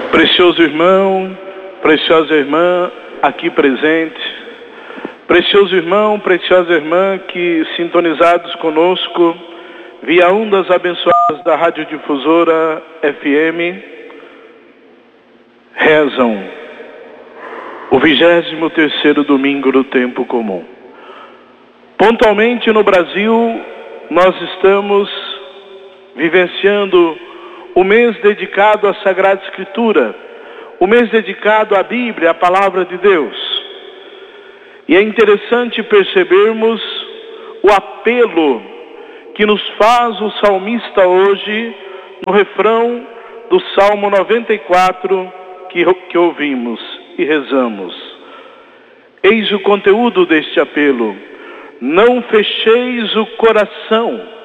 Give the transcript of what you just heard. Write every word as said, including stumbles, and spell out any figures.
Precioso irmão, preciosa irmã aqui presente, precioso irmão, preciosa irmã que sintonizados conosco via ondas abençoadas da radiodifusora F M, rezam o vigésimo terceiro domingo do tempo comum. Pontualmente no Brasil, nós estamos vivenciando o mês dedicado à Sagrada Escritura, o mês dedicado à Bíblia, à Palavra de Deus. E é interessante percebermos o apelo que nos faz o salmista hoje no refrão do Salmo noventa e quatro que, que ouvimos e rezamos. Eis o conteúdo deste apelo: não fecheis o coração